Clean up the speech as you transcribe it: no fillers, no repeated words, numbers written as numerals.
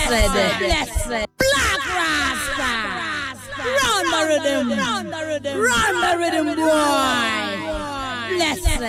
blessed. Black Rasta. Run the rhythm, boy. Blessed.